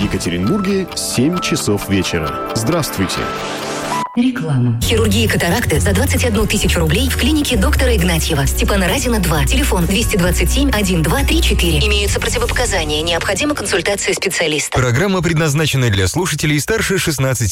Екатеринбурге 7 часов вечера. Здравствуйте. Реклама. Хирургия катаракты за 21 тысячу рублей в клинике доктора Игнатьева. Степана Разина, 2. Телефон 227 1234. Имеются противопоказания. Необходима консультация специалиста. Программа предназначена для слушателей старше 16